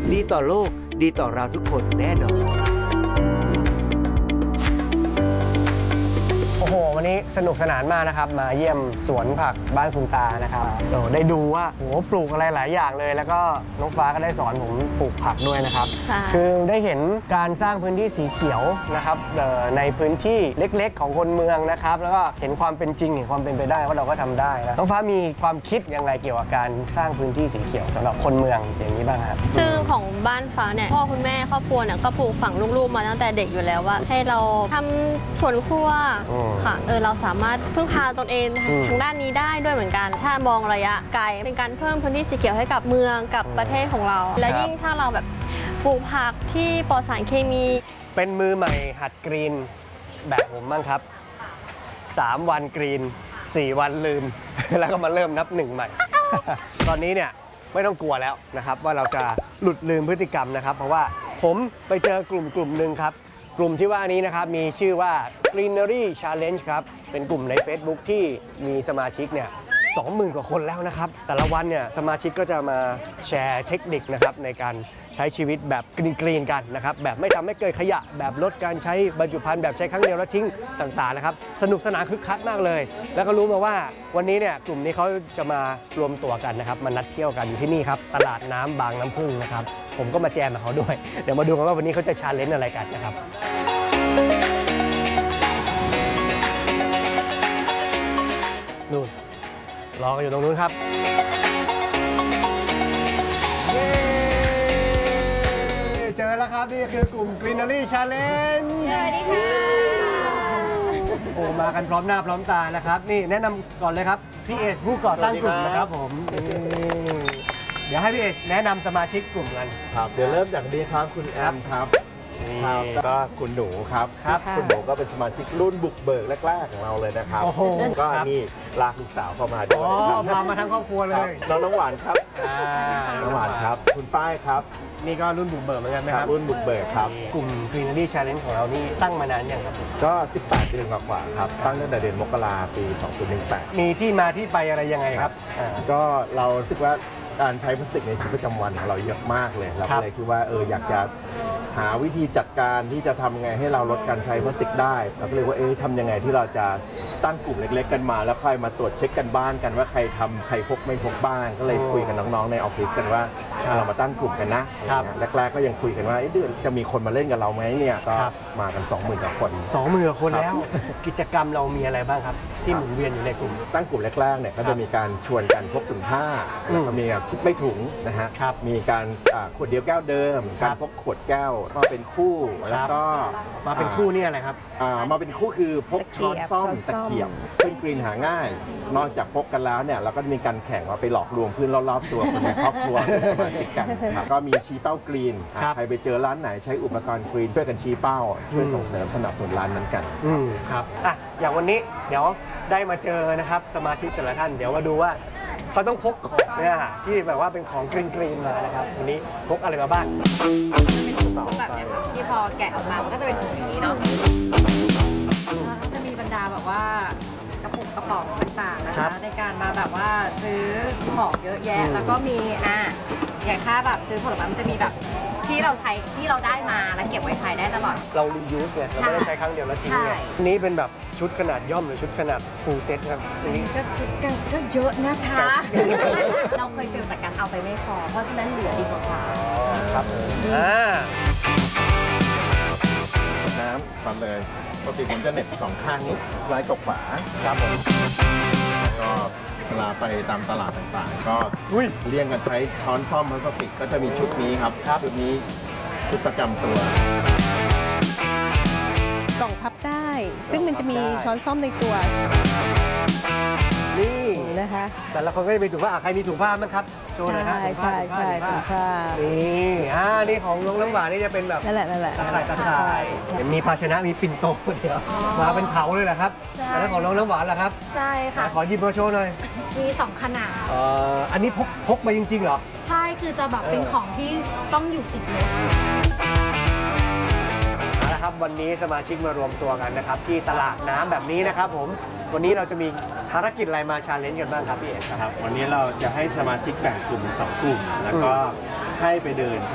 ดีต่อโลกดีต่อเราทุกคนแน่นอนโอ้โหวันนี้สนุกสนานมากนะครับมาเยี่ยมสวนผักบ้านคุณตานะครับได้ดูว่าโอ้โหปลูกอะไรหลายอย่างเลยแล้วก็น้องฟ้าก็ได้สอนผมปลูกผักด้วยนะครับคือได้เห็นการสร้างพื้นที่สีเขียวนะครับในพื้นที่เล็กๆของคนเมืองนะครับแล้วก็เห็นความเป็นจริงเห็นความเป็นไปได้ว่าเราก็ทำได้นะน้องฟ้ามีความคิดยังไงเกี่ยวกับการสร้างพื้นที่สีเขียวสำหรับคนเมืองอย่างนี้บ้างครับซึ่งของบ้านฟ้าเนี่ยพ่อคุณแม่ครอบครัวเนี่ยก็ปลูกฝังลูกๆมาตั้งแต่เด็กอยู่แล้วว่าให้เราทำสวนครัวค่ะเราสามารถพึ่งพาตนเองทางด้านนี้ได้ด้วยเหมือนกันถ้ามองระยะไกลเป็นการเพิ่มพื้นที่สีเขียวให้กับเมืองกับประเทศของเรา และยิ่งถ้าเราแบบปลูกผักที่ปลอดสารเคมีเป็นมือใหม่หัดกรีนแบบผมบ้างครับ3 วันกรีน4 วันลืม แล้วก็มาเริ่มนับ1ใหม่ ตอนนี้เนี่ยไม่ต้องกลัวแล้วนะครับว่าเราจะหลุดลืมพฤติกรรมนะครับเพราะว่าผมไปเจอกลุ่มหนึ่งครับกลุ่มที่ว่านี้นะครับมีชื่อว่า Greenery Challenge ครับเป็นกลุ่มใน Facebook ที่มีสมาชิกเนี่ย20,000 กว่าคนแล้วนะครับแต่ละวันเนี่ยสมาชิกก็จะมาแชร์เทคนิคนะครับในการใช้ชีวิตแบบกรีนกันนะครับแบบไม่ทำให้เกิดขยะแบบลดการใช้บรรจุภัณฑ์แบบใช้ครั้งเดียวแล้วทิ้งต่างๆนะครับสนุกสนานคึกคักมากเลยแล้วก็รู้มาว่าวันนี้เนี่ยกลุ่มนี้เขาจะมารวมตัวกันนะครับมานัดเที่ยวกันอยู่ที่นี่ครับตลาดน้ำบางน้ำพึ่งนะครับผมก็มาแจมกับเขาด้วยเดี๋ยวมาดูกันว่าวันนี้เขาจะชาเลนจ์อะไรกันนะครับนู่นรอกันอยู่ตรงนู้นครับเจอแล้วครับนี่คือกลุ่ม Greenery Challenge สวัสดีค่ะโอ้มากันพร้อมหน้าพร้อมตานะครับนี่แนะนำก่อนเลยครับพี่เอชผู้ก่อตั้งกลุ่มนะครับผมเดี๋ยวให้พี่เอชแนะนำสมาชิกกลุ่มกันครับเดี๋ยวเริ่มจากนี้ครับคุณแอมครับก็คุณหนูครับคุณหนูก็เป็นสมาชิกรุ่นบุกเบิกแรกๆของเราเลยนะครับก็นี่ลากลูกสาวเข้ามาด้วยพามาทั้งครอบครัวเลยน้องหวานครับน้องหวานครับคุณป้ายครับนี่ก็รุ่นบุกเบิกเหมือนกันไหมครับรุ่นบุกเบิกครับกลุ่ม Greenery Challenge ของเรานี่ตั้งมานานยังครับก็18 เดือนกว่าครับตั้งตั้งแต่เดือนมกราปี 2018 มีที่มาที่ไปอะไรยังไงครับก็เรารู้สึกว่าการใช้พลาสติกในชีวิตประจำวันของเราเยอะมากเลยเราก็เลยคิดว่าอยากจะหาวิธีจัดการที่จะทำไงให้เราลดการใช้พลาสติกได้เราก็เลยว่าทำยังไงที่เราจะตั้งกลุ่มเล็กๆกันมาแล้วค่อยมาตรวจเช็คกันบ้านกันว่าใครทำใครพกไม่พกบ้างก็เลยคุยกับน้องๆในออฟฟิศกันว่าเรามาตั้งกลุ่มกันนะแรกๆก็ยังคุยกันว่าจะมีคนมาเล่นกับเราไหมเนี่ยก็มากัน 20,000 กว่าคน 20,000 กว่าคนแล้วกิจกรรมเรามีอะไรบ้างครับที่หมุนเวียนอยู่ในกลุ่มตั้งกลุ่มแรกๆเนี่ยก็จะมีการชวนกันพกถุงผ้าแล้วก็มีคิดไม่ถุงนะฮะมีการขวดเดียวแก้วเดิมการพกขวดแก้วมาเป็นคู่แล้วก็มาเป็นคู่นี่อะไรครับมาเป็นคู่คือพกช้อนซ่อมตะเกียบเพื่อนกรีนหาง่ายนอกจากพกกันแล้วเนี่ยเราก็มีการแข่งว่าไปหลอกลวงเพื่อนรอบๆตัวคนในครอบครัวสมาชิกกันก็มีชี้เป้ากรีนใครไปเจอร้านไหนใช้อุปกรณ์กรีนช่วยกันชี้เป้าช่วยส่งเสริมสนับสนุนร้านนั้นกันครับอย่างวันนี้เดี๋ยวได้มาเจอนะครับสมาชิกแต่ละท่านเดี๋ยวมาดูว่าเขาต้องพกของเนี่ยที่แบบว่าเป็นของกรีนมานะครับวันนี้พกอะไรมาบ้างแบบนี้ที่พอแกะออกมามันก็จะเป็นถุงอย่างนี้เนาะก็จะมีบรรดาแบบว่ากระปุกกระป๋องต่างๆนะคะในการมาแบบว่าซื้อของเยอะแยะแล้วก็มีอย่างถ้าแบบซื้อผลไม้มันจะมีแบบที่เราใช้ที่เราได้มาแล้วเก็บไว้ใช้ได้ตลอดเรา reuse ไงเราไม่ได้ใช้ครั้งเดียวแล้วทิ้งไงนี้เป็นแบบชุดขนาดย่อมหรือชุดขนาด full set ครับนี่ก็ชุดกันก็เยอะนะคะเราเคยเฟลจากการเอาไปไม่พอเพราะฉะนั้นเหลือดีกว่าครับน้ำก่อนเลยปกติผมจะเหน็บ2 ข้างนี้ซ้ายกับขวาครับผมก็เวลาไปตามตลาดต่างๆก็เลี่ยงกันใช้ช้อนซ่อมพลาสติกก็จะมีชุดนี้ครับชุดนี้ชุดประจำตัวกล่องพับได้ซึ่งมันจะมีช้อนซ่อมในตัวนี่นะคะแต่ละคนก็จะมีถุงผ้าใครมีถุงผ้ามั้งครับโชว์หน่อยนะใช่ถุงผ้านี่ของน้องน้ำหวานนี่จะเป็นแบบนั่นแหละตะข่ายมีภาชนะมีปิ่นโตเดียวมาเป็นเผาเลยแหละครับแล้วของน้องน้ำหวานล่ะครับใช่ค่ะขอหยิบมาโชว์หน่อยมี2 ขนาดอันนี้พกมาจริงๆเหรอใช่คือจะแบบเป็นของที่ต้องอยู่ติดรถนะครับวันนี้สมาชิกมารวมตัวกันนะครับที่ตลาดน้ำแบบนี้นะครับผมวันนี้เราจะมีภารกิจอะไรมาชาเลนจ์กันบ้างครับพี่เอกครับวันนี้เราจะให้สมาชิกแบ่งกลุ่มเป็น2 กลุ่มแล้วก็ให้ไปเดิน